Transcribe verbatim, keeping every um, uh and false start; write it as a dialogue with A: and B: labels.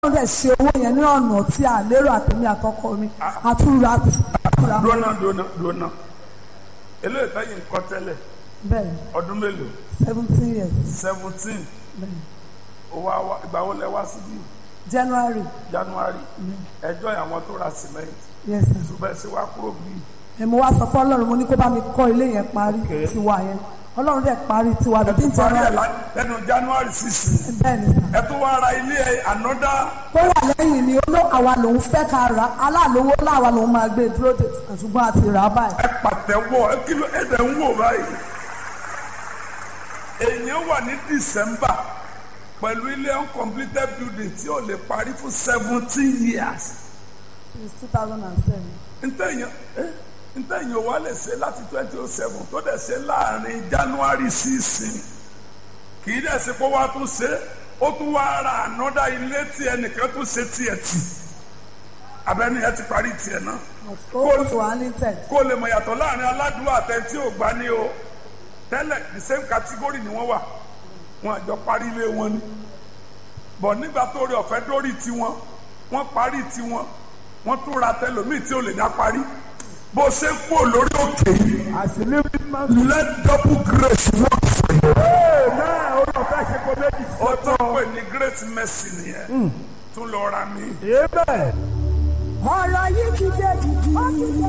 A: Ọlọ́run dẹ̀ ṣe owó yẹn ní ọ̀nà tí a lérò àtẹ̀mí àtọkọ mi àtúrà àtúrà.
B: dúnà dúnà dúnà eléyìí táyì ń kọ́ tẹ́lẹ̀
A: Bẹ́ẹ̀ni
B: ọdún mélòó
A: seventeen years.
B: seventeen
A: Bẹ́ẹ̀ni
B: ìgbà wo lẹ wá síbí
A: January.
B: January ẹjọ́ àwọn tó ra cement
A: Yes sir.
B: ṣùgbọ́n ẹ ṣe wá kúrò bí.
A: Ẹ mo wá sọ fún Ọlọ́run mo ní kó bá mi kọ́ ilé yẹn parí
B: Okay.
A: tiwa yẹn. Ọlọ́run dẹ̀ parí tiwa bíi
B: parí ẹ̀
A: January.
B: lá- lẹ́nu January sixteen
A: Bẹ́ẹ̀ni sà.
B: ẹ tún wá ra ilé ẹ ànọ́dá
A: Tó wà lẹ́yìn ni oló àwa lòun fẹ́ ká ra aláàlówó láwa lòun máa gbé dúró de ṣùgbọ́n àti rà á báyìí.
B: ẹ pàtẹ́wọ́ ẹ kí ló ẹ dẹ̀ ń wò báyìí. èèyàn wà ní December pẹ̀lú ilé uncompleted building tí ò lè parí fún seventeen years.
A: Since two thousand seven.
B: ntẹ̀yìn eh, ntẹ̀yìn wa lè ṣe láti twenty oh seven tó dẹ̀ ṣe láàrin January sixteen kì í dẹ̀ ṣe pé wàá tún ṣe ó tún wá ra ànọ́dá ilé tí ẹnìkan tún ṣe tiẹ̀ tì abẹ́ni ẹ ti parí tiẹ̀ náà
A: Ó tó wà ní tẹ̀.
B: kó lè mọ̀ yàtọ̀ láàrin aládùúgbò àtẹ tí ò gbá ní o tẹ́lẹ̀ the same category ni wọ́n wà wọn àjọ parí ilé wọn ni bọ̀ nígbà tó rí ọ̀fẹ́ dórí tiwọn wọ́n parí tiwọn wọ́n tún ra tẹlòmíì tí ò lè dá parí bó ṣe ń kú lórí òkè yìí let double grace work for you. ó tún pè ní grace mercy nìyẹn tún lọ ra mi.
A: Ọ̀rọ̀ yìí ti dé jìjì.